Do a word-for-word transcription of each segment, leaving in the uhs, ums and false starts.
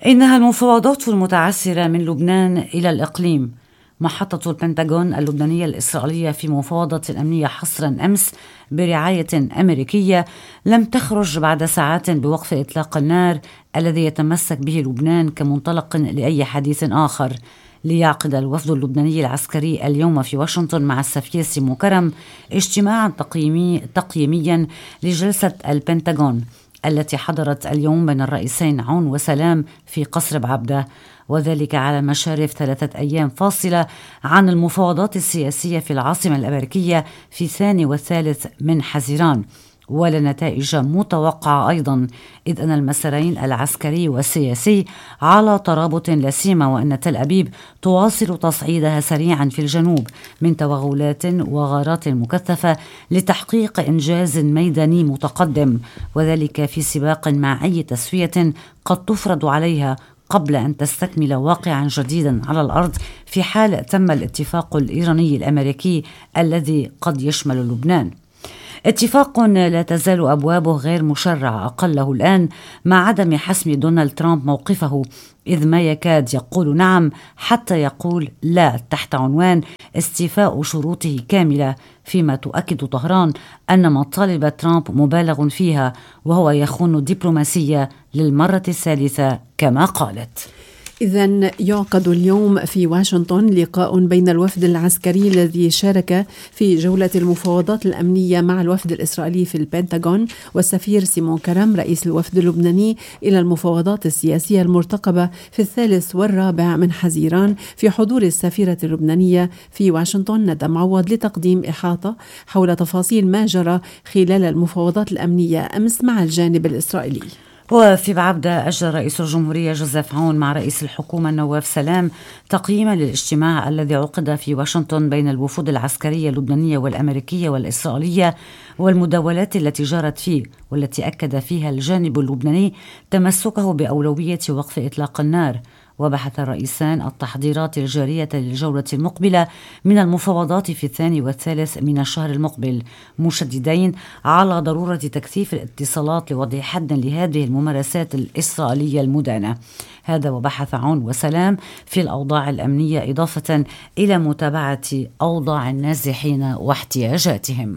إنها المفاوضات المتعثرة من لبنان إلى الإقليم. محطة البنتاغون اللبنانية الإسرائيلية في مفاوضة أمنية حصرا أمس برعاية أمريكية لم تخرج بعد ساعات بوقف إطلاق النار الذي يتمسك به لبنان كمنطلق لأي حديث آخر. ليعقد الوفد اللبناني العسكري اليوم في واشنطن مع السفير سيمون كرم اجتماعا تقييمي تقييميا لجلسة البنتاغون التي حضرت اليوم بين الرئيسين عون وسلام في قصر بعبدة، وذلك على مشارف ثلاثة أيام فاصلة عن المفاوضات السياسية في العاصمة الأمريكية في الثاني والثالث من حزيران، ولا نتائج متوقعة أيضا، إذ أن المسارين العسكري والسياسي على ترابط، لا سيما وأن تل أبيب تواصل تصعيدها سريعا في الجنوب من توغلات وغارات مكثفة لتحقيق إنجاز ميداني متقدم، وذلك في سباق مع أي تسوية قد تفرض عليها قبل أن تستكمل واقعا جديدا على الأرض في حال تم الاتفاق الإيراني الأمريكي الذي قد يشمل لبنان. اتفاق لا تزال أبوابه غير مشرعة أقله الآن مع عدم حسم دونالد ترامب موقفه، إذ ما يكاد يقول نعم حتى يقول لا تحت عنوان استيفاء شروطه كاملة، فيما تؤكد طهران أن مطالب ترامب مبالغ فيها وهو يخون الدبلوماسية للمرة الثالثة كما قالت. إذن يعقد اليوم في واشنطن لقاء بين الوفد العسكري الذي شارك في جولة المفاوضات الأمنية مع الوفد الإسرائيلي في البنتاغون والسفير سيمون كرم رئيس الوفد اللبناني إلى المفاوضات السياسية المرتقبة في الثالث والرابع من حزيران، في حضور السفيرة اللبنانية في واشنطن ندى معوض لتقديم إحاطة حول تفاصيل ما جرى خلال المفاوضات الأمنية أمس مع الجانب الإسرائيلي. وفي بعبدة أجرى رئيس الجمهورية جوزيف عون مع رئيس الحكومة نواف سلام تقييما للاجتماع الذي عقد في واشنطن بين الوفود العسكرية اللبنانية والأمريكية والإسرائيلية والمداولات التي جرت فيه، والتي أكد فيها الجانب اللبناني تمسكه بأولوية وقف إطلاق النار. وبحث الرئيسان التحضيرات الجارية للجولة المقبلة من المفاوضات في الثاني والثالث من الشهر المقبل، مشددين على ضرورة تكثيف الاتصالات لوضع حد لهذه الممارسات الإسرائيلية المدانة. هذا وبحث عون وسلام في الأوضاع الأمنية، إضافة إلى متابعة أوضاع النازحين واحتياجاتهم.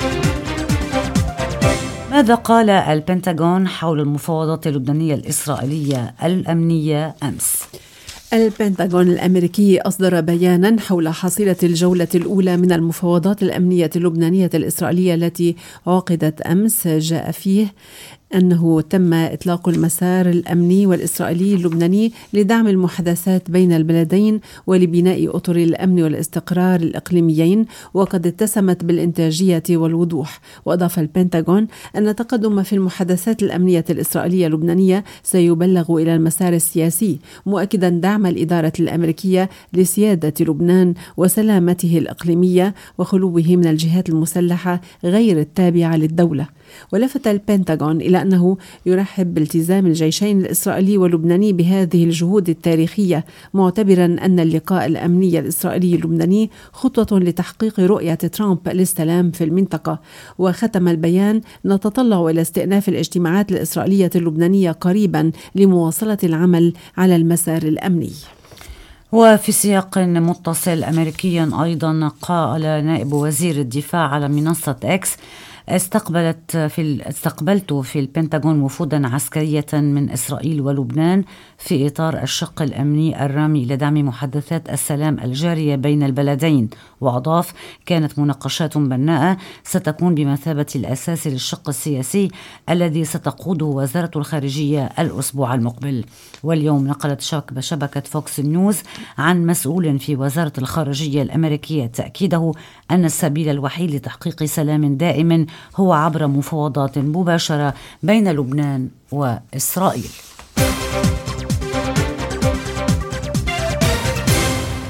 ماذا قال البنتاغون حول المفاوضات اللبنانية الإسرائيلية الأمنية أمس؟ البنتاغون الأمريكي أصدر بيانا حول حصيلة الجولة الأولى من المفاوضات الأمنية اللبنانية الإسرائيلية التي عقدت أمس. جاء فيه أنه تم إطلاق المسار الأمني والإسرائيلي اللبناني لدعم المحادثات بين البلدين ولبناء أطر الأمن والاستقرار الإقليميين، وقد اتسمت بالإنتاجية والوضوح. وأضاف البنتاغون أن تقدم في المحادثات الأمنية الإسرائيلية اللبنانية سيبلغ إلى المسار السياسي، مؤكدا دعم الإدارة الأمريكية لسيادة لبنان وسلامته الإقليمية وخلوه من الجهات المسلحة غير التابعة للدولة. ولفت البنتاغون إلى أنه يرحب بالتزام الجيشين الإسرائيلي واللبناني بهذه الجهود التاريخية، معتبرا أن اللقاء الأمني الإسرائيلي اللبناني خطوة لتحقيق رؤية ترامب للسلام في المنطقة. وختم البيان: نتطلع إلى استئناف الاجتماعات الإسرائيلية اللبنانية قريبا لمواصلة العمل على المسار الأمني. وفي سياق متصل أمريكيا أيضا، قال نائب وزير الدفاع على منصة إكس: استقبلت في استقبلت في البنتاغون وفودا عسكرية من إسرائيل ولبنان في إطار الشق الأمني الرامي لدعم محادثات السلام الجارية بين البلدين. وأضاف: كانت مناقشات بناءة ستكون بمثابة الأساس للشق السياسي الذي ستقوده وزارة الخارجية الأسبوع المقبل. واليوم نقلت شبكة فوكس نيوز عن مسؤول في وزارة الخارجية الأمريكية تأكيده أن السبيل الوحيد لتحقيق سلام دائم هو عبر مفاوضات مباشرة بين لبنان وإسرائيل.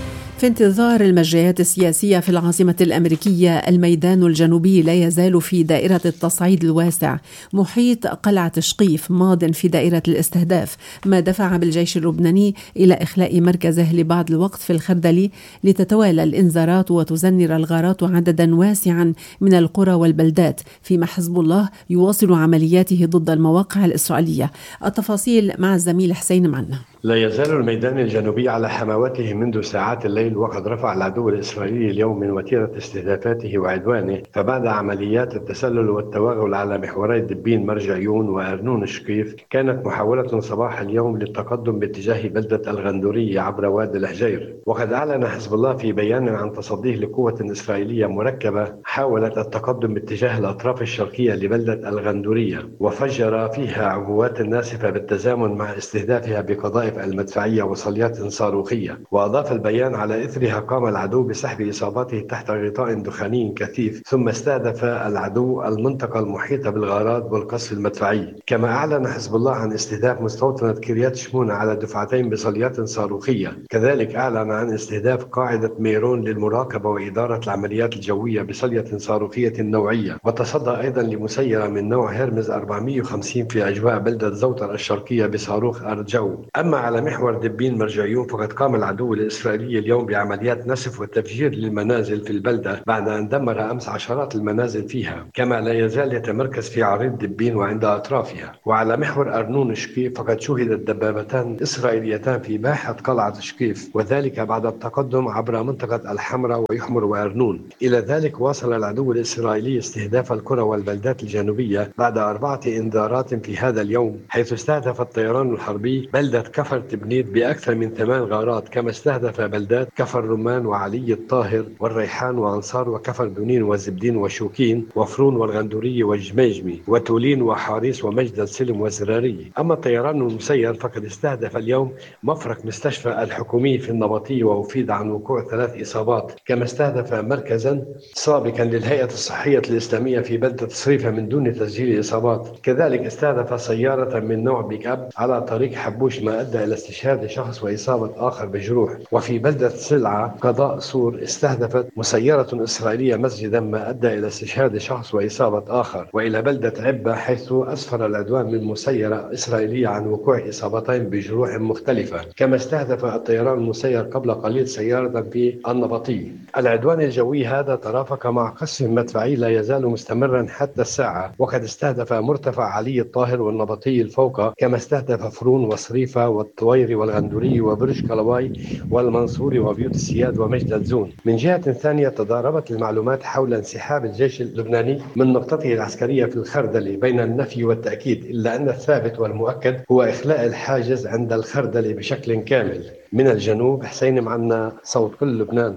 في انتظار المجريات السياسية في العاصمة الأمريكية، الميدان الجنوبي لا يزال في دائرة التصعيد الواسع. محيط قلعة شقيف ماض في دائرة الاستهداف، ما دفع بالجيش اللبناني إلى إخلاء مركزه لبعض الوقت في الخردلي لتتوالى الإنذارات وتزنر الغارات عددا واسعا من القرى والبلدات، فيما حزب الله يواصل عملياته ضد المواقع الإسرائيلية. التفاصيل مع الزميل حسين معنا. لا يزال الميدان الجنوبي على حمواته منذ ساعات الليل، وقد رفع العدو الإسرائيلي اليوم من وتيرة استهدافاته وعدوانه، فبعد عمليات التسلل والتوغل على محوري دبين مرجعيون وأرنون شقيف، كانت محاولة صباح اليوم للتقدم باتجاه بلدة الغندورية عبر وادي الحجير. وقد أعلن حزب الله في بيان عن تصديه لقوة إسرائيلية مركبة حاولت التقدم باتجاه الأطراف الشرقية لبلدة الغندورية، وفجر فيها عبوات ناسفة بالتزامن مع استهدافها بقذائف المدفعية وصليات صاروخية. وأضاف البيان: على إثرها قام العدو بسحب إصاباته تحت غطاء دخاني كثيف، ثم استهدف العدو المنطقة المحيطة بالغارات والقصف المدفعي. كما أعلن حزب الله عن استهداف مستوطنة كريات شمونة على دفعتين بصليات صاروخية. كذلك أعلن عن استهداف قاعدة ميرون للمراقبة وإدارة العمليات الجوية بصلية صاروخية نوعية. وتصدى أيضا لمسيرة من نوع هيرمز أربعمئة وخمسين في أجواء بلدة زوتر الشرقية بصاروخ أرجو. أما على محور دبين مرجعيون، فقد قام العدو الإسرائيلي اليوم بعمليات نسف والتفجير للمنازل في البلدة بعد أن دمر أمس عشرات المنازل فيها. كما لا يزال يتمركز في عريض دبين وعند أطرافها. وعلى محور أرنون شقيف، فقد شهدت دبابتان إسرائيليتان في باحة قلعة شقيف، وذلك بعد التقدم عبر منطقة الحمراء ويحمر وأرنون. إلى ذلك واصل العدو الإسرائيلي استهداف القرى والبلدات الجنوبية بعد أربعة إنذارات في هذا اليوم، حيث استهدف الطيران الحربي بلدة كفر تبنيد بأكثر من ثمان غارات، كما استهدف بلدات كفر رمان وعلي الطاهر والريحان وأنصار وكفر بنين وزبدين وشوكين وفرون والغندورية والجميجمي وتولين وحاريس ومجد السلم والزرارية. أما الطيران المسير فقد استهدف اليوم مفرق مستشفى الحكومي في النبطية وأفيد عن وقوع ثلاث إصابات. كما استهدف مركزا سابقا للهيئة الصحية الإسلامية في بلدة صريفة من دون تسجيل إصابات. كذلك استهدف سيارة من نوع بيك أب على طريق حبوش، ما أدى إلى استشهاد شخص وإصابة آخر بجروح. وفي بلدة سلعة قضاء سور استهدفت مسيرة إسرائيلية مسجدا، ما أدى إلى استشهاد شخص وإصابة آخر. وإلى بلدة عبة، حيث أسفر العدوان من مسيرة إسرائيلية عن وقوع إصابتين بجروح مختلفة. كما استهدف الطيران المسير قبل قليل سيارة في النبطية. العدوان الجوي هذا ترافق مع قصف مدفعي لا يزال مستمرا حتى الساعة، وقد استهدف مرتفع علي الطاهر والنبطي الفوقة، كما استهدف فرون وصريفة والطويري والغندوري وبرج كلواي والمنصوري وبيوت السياد ومجد الزون. من جهة ثانية، تضاربت المعلومات حول انسحاب الجيش اللبناني من نقطته العسكرية في الخردلي بين النفي والتأكيد، إلا أن الثابت والمؤكد هو إخلاء الحاجز عند الخردلي بشكل كامل. من الجنوب، حسين معنا، صوت كل لبنان.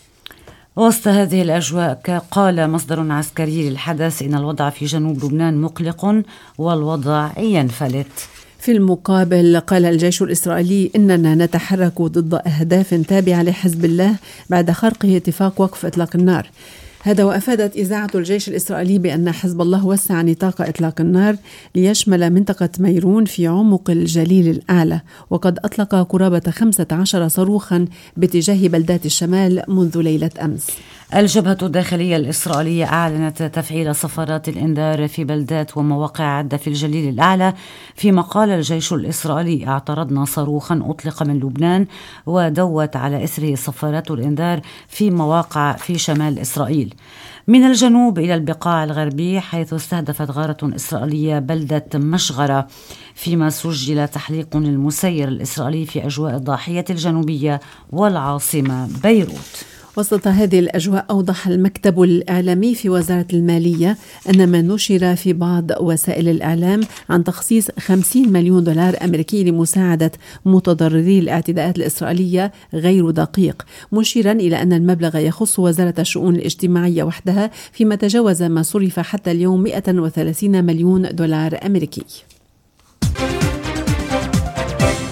وسط هذه الأجواء، قال مصدر عسكري للحدث إن الوضع في جنوب لبنان مقلق والوضع ينفلت. في المقابل، قال الجيش الإسرائيلي إننا نتحرك ضد أهداف تابعة لحزب الله بعد خرقه اتفاق وقف إطلاق النار. هذا وأفادت إذاعة الجيش الإسرائيلي بأن حزب الله وسع نطاق إطلاق النار ليشمل منطقة ميرون في عمق الجليل الأعلى، وقد أطلق قرابة خمسة عشر صاروخا باتجاه بلدات الشمال منذ ليلة أمس. الجبهة الداخلية الإسرائيلية أعلنت تفعيل صفارات الإنذار في بلدات ومواقع عدة في الجليل الأعلى، فيما قال الجيش الإسرائيلي: اعترضنا صاروخا أطلق من لبنان، ودوت على إثره صفارات الإنذار في مواقع في شمال إسرائيل. من الجنوب إلى البقاع الغربي، حيث استهدفت غارة إسرائيلية بلدة مشغرة، فيما سجل تحليق للمسير الإسرائيلي في أجواء الضاحية الجنوبية والعاصمة بيروت. وسط هذه الأجواء، أوضح المكتب الإعلامي في وزارة المالية أن ما نشر في بعض وسائل الإعلام عن تخصيص خمسين مليون دولار أمريكي لمساعدة متضرري الاعتداءات الإسرائيلية غير دقيق، مشيرا إلى أن المبلغ يخص وزارة الشؤون الاجتماعية وحدها، فيما تجاوز ما صرف حتى اليوم مئة وثلاثين مليون دولار أمريكي.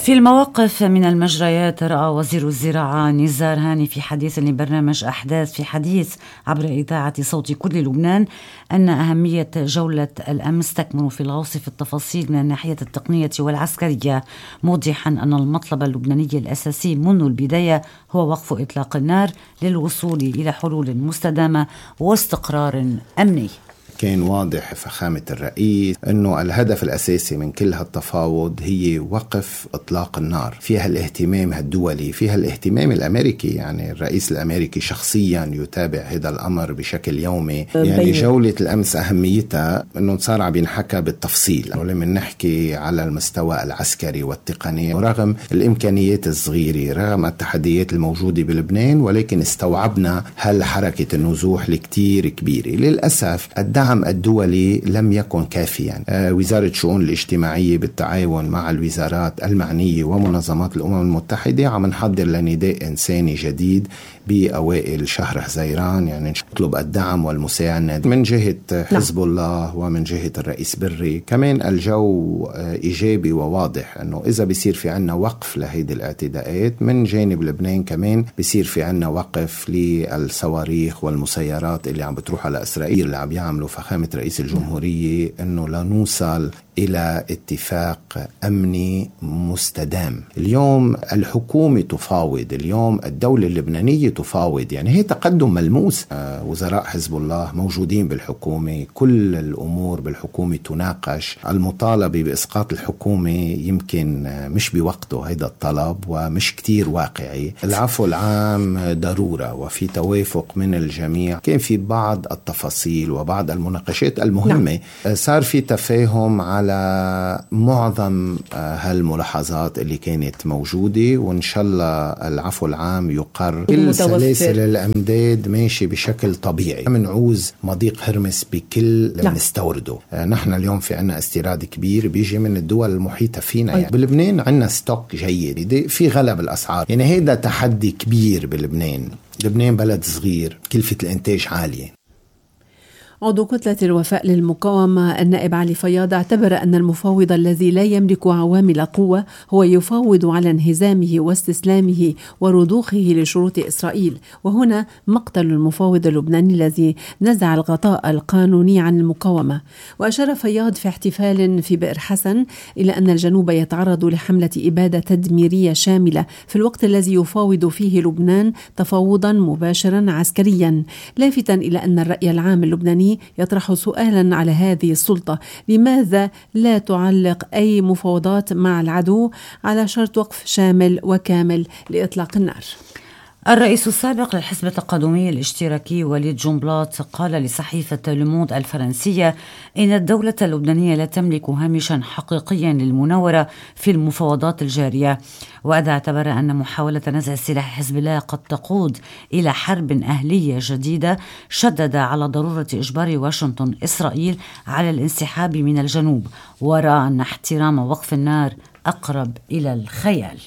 في المواقف من المجريات، رأى وزير الزراعة نزار هاني في حديث لبرنامج أحداث في حديث عبر إذاعة صوت كل لبنان أن أهمية جولة الأمس تكمن في الغوص في التفاصيل من الناحية التقنية والعسكرية، موضحا أن المطلب اللبناني الأساسي منذ البداية هو وقف إطلاق النار للوصول إلى حلول مستدامة واستقرار أمني. كان واضح فخامة الرئيس أنه الهدف الأساسي من كل هالتفاوض هي وقف إطلاق النار. فيها الاهتمام الدولي، فيها الاهتمام الأمريكي، يعني الرئيس الأمريكي شخصيا يتابع هذا الأمر بشكل يومي. يعني جولة الأمس أهميتها أنه صار عم ينحكى بالتفصيل، ولما نحكي على المستوى العسكري والتقني رغم الإمكانيات الصغيرة، رغم التحديات الموجودة بلبنان، ولكن استوعبنا هالحركة النزوح الكتير كبيرة. للأسف الدعم الدولي لم يكن كافيا. وزارة الشؤون الاجتماعية بالتعاون مع الوزارات المعنية ومنظمات الأمم المتحدة عم نحضر لنداء إنساني جديد بأوائل شهر حزيران، يعني نطلب الدعم والمساعدة من جهة حزب الله ومن جهة الرئيس بري. كمان الجو إيجابي وواضح أنه إذا بيصير في عنا وقف لهيدي الاعتداءات من جانب لبنان، كمان بيصير في عنا وقف للصواريخ والمسيرات اللي عم بتروح على إسرائيل. اللي عم يعملوا فخامة رئيس الجمهورية أنه لا نوصل إلى اتفاق أمني مستدام. اليوم الحكومة تفاوض، اليوم الدولة اللبنانية تفاوض، يعني هي تقدم ملموس. آه وزراء حزب الله موجودين بالحكومة، كل الأمور بالحكومة تناقش. المطالبة بإسقاط الحكومة يمكن آه مش بوقته هيدا الطلب ومش كتير واقعي. العفو العام ضرورة وفي توافق من الجميع. كان في بعض التفاصيل وبعض المناقشات المهمة. آه صار في تفاهم على على معظم هالملاحظات اللي كانت موجودة، وإن شاء الله العفو العام يقر. كل سلاسل الأمداد ماشي بشكل طبيعي. منعوز مضيق هرمس بكل اللي نستورده. نحن اليوم في عنا استيراد كبير بيجي من الدول المحيطة فينا. يعني بلبنان عنا ستوك جيد، في غلب الأسعار. يعني هيدا تحدي كبير بلبنان. لبنان بلد صغير، كلفة الإنتاج عالية. عضو كتلة الوفاء للمقاومة النائب علي فياض اعتبر أن المفاوض الذي لا يملك عوامل قوة هو يفاوض على انهزامه واستسلامه ورضوخه لشروط إسرائيل، وهنا مقتل المفاوض اللبناني الذي نزع الغطاء القانوني عن المقاومة. وأشار فياض في احتفال في بئر حسن إلى أن الجنوب يتعرض لحملة إبادة تدميرية شاملة في الوقت الذي يفاوض فيه لبنان تفاوضا مباشرا عسكريا، لافتا إلى أن الرأي العام اللبناني يطرح سؤالا على هذه السلطة: لماذا لا تعلق أي مفاوضات مع العدو على شرط وقف شامل وكامل لإطلاق النار؟ الرئيس السابق للحزب التقدمي الاشتراكي وليد جنبلاط قال لصحيفة لوموند الفرنسية إن الدولة اللبنانية لا تملك هامشا حقيقيا للمناورة في المفاوضات الجارية، وإذا اعتبر أن محاولة نزع سلاح حزب الله قد تقود إلى حرب أهلية جديدة، شدد على ضرورة إجبار واشنطن إسرائيل على الانسحاب من الجنوب، ورأى أن احترام وقف النار أقرب إلى الخيال.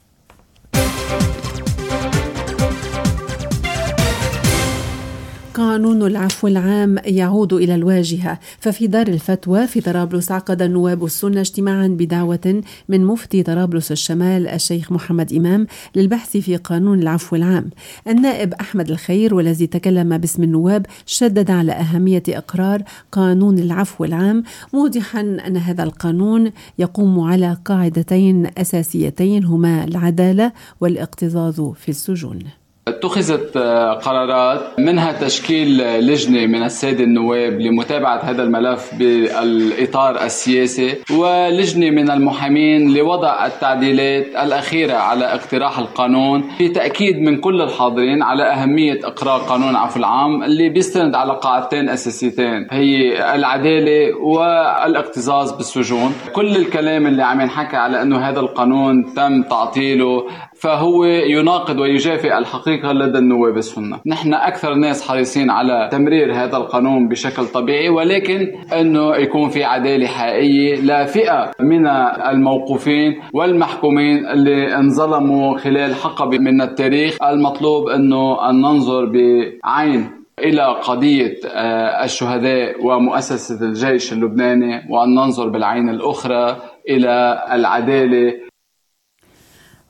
قانون العفو العام يعود إلى الواجهة، ففي دار الفتوى في طرابلس عقد نواب السنة اجتماعا بدعوة من مفتي طرابلس الشمال الشيخ محمد إمام للبحث في قانون العفو العام. النائب أحمد الخير والذي تكلم باسم النواب شدد على أهمية إقرار قانون العفو العام، موضحا أن هذا القانون يقوم على قاعدتين أساسيتين هما العدالة والاقتزاز في السجون. اتخذت قرارات منها تشكيل لجنة من السادة النواب لمتابعة هذا الملف بالإطار السياسي، ولجنة من المحامين لوضع التعديلات الأخيرة على اقتراح القانون، في تأكيد من كل الحاضرين على أهمية إقرار قانون العفو العام اللي بيستند على قاعدتين أساسيتين هي العدالة والاقتزاز بالسجون. كل الكلام اللي عم ينحكى على أنه هذا القانون تم تعطيله فهو يناقض ويجافئ الحقيقة لدى النواب السنة. نحن أكثر ناس حريصين على تمرير هذا القانون بشكل طبيعي، ولكن أنه يكون في عدالة حقيقية لفئة من الموقوفين والمحكومين اللي انظلموا خلال حقبة من التاريخ. المطلوب أنه أن ننظر بعين إلى قضية الشهداء ومؤسسة الجيش اللبناني، وأن ننظر بالعين الأخرى إلى العدالة.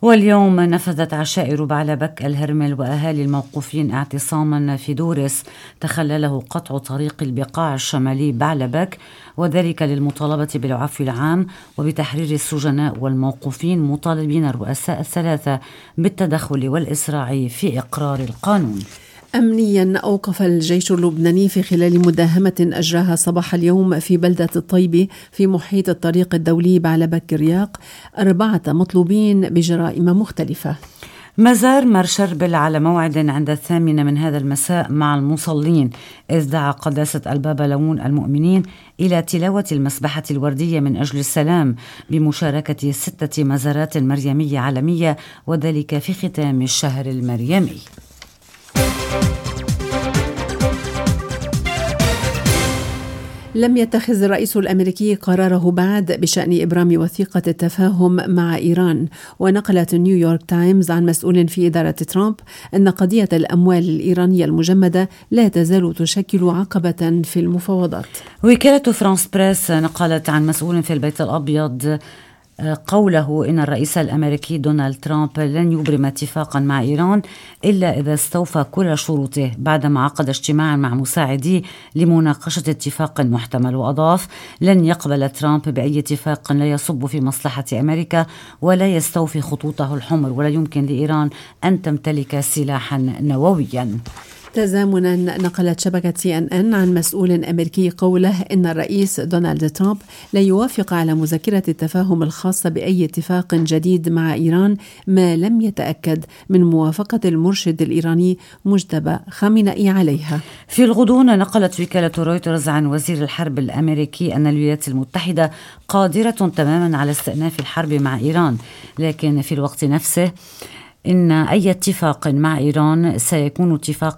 واليوم نفذت عشائر بعلبك الهرمل وأهالي الموقوفين اعتصاما في دورس تخلله قطع طريق البقاع الشمالي بعلبك، وذلك للمطالبة بالعفو العام وبتحرير السجناء والموقوفين، مطالبين الرؤساء الثلاثة بالتدخل والإسراع في إقرار القانون. أمنيا أوقف الجيش اللبناني في خلال مداهمة أجراها صباح اليوم في بلدة الطيبة في محيط الطريق الدولي بعلبك رياق أربعة مطلوبين بجرائم مختلفة. مزار مار شربل على موعد عند الثامنة من هذا المساء مع المصلين، إذ دعا قداسة البابا لون المؤمنين إلى تلاوة المسبحة الوردية من أجل السلام بمشاركة ستة مزارات مريمية عالمية، وذلك في ختام الشهر المريمي. لم يتخذ الرئيس الأمريكي قراره بعد بشأن إبرام وثيقة التفاهم مع إيران. ونقلت نيويورك تايمز عن مسؤول في إدارة ترامب أن قضية الأموال الإيرانية المجمدة لا تزال تشكل عقبة في المفاوضات. وكالة فرانس بريس نقلت عن مسؤول في البيت الأبيض قوله إن الرئيس الأمريكي دونالد ترامب لن يبرم اتفاقا مع إيران إلا إذا استوفى كل شروطه، بعدما عقد اجتماعا مع مساعديه لمناقشة اتفاق محتمل. وأضاف: لن يقبل ترامب بأي اتفاق لا يصب في مصلحة أمريكا ولا يستوفي خطوطه الحمر، ولا يمكن لإيران أن تمتلك سلاحا نوويا. تزامنا نقلت شبكة سي إن إن عن مسؤول أمريكي قوله إن الرئيس دونالد ترامب لا يوافق على مذكرة التفاهم الخاصة بأي اتفاق جديد مع إيران ما لم يتأكد من موافقة المرشد الإيراني مجتبى خامنئي عليها. في الغضون نقلت وكالة رويترز عن وزير الحرب الأمريكي أن الولايات المتحدة قادرة تماما على استئناف الحرب مع إيران، لكن في الوقت نفسه إن أي اتفاق مع إيران سيكون اتفاق